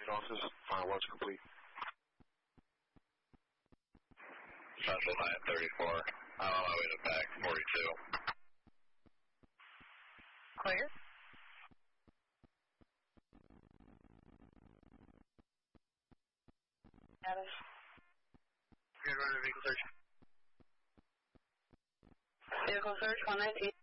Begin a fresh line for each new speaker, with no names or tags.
office. Final watch complete.
Central 934. I'm on my way to back 42.
Clear. Status.
Good, run a vehicle search.
Vehicle search 119.